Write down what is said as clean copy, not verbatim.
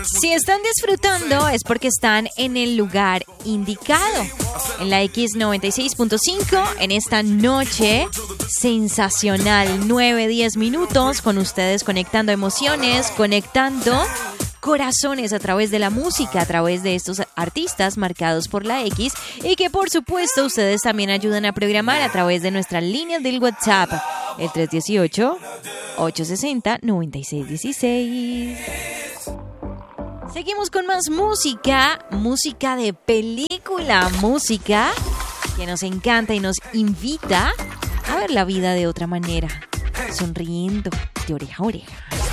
Si están disfrutando es porque están en el lugar indicado. En la X96.5, en esta noche sensacional, 9-10 minutos, con ustedes conectando emociones, conectando corazones a través de la música, a través de estos artistas marcados por la X, y que por supuesto ustedes también ayudan a programar a través de nuestras líneas del WhatsApp, el 318-860-9616. Seguimos con más música, música de película, música que nos encanta y nos invita a ver la vida de otra manera, sonriendo de oreja a oreja.